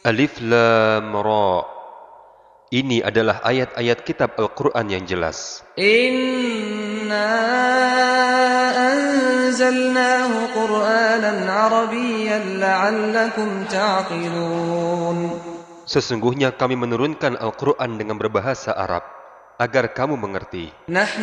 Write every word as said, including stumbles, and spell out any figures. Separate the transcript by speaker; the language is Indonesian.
Speaker 1: Alif Lam Ra. Ini adalah ayat-ayat kitab Al-Quran yang jelas.
Speaker 2: Inna anzalnahu Qur'anan Arabiyyan la'allakum ta'qilun.
Speaker 1: Sesungguhnya kami menurunkan Al-Quran dengan berbahasa Arab, agar kamu mengerti.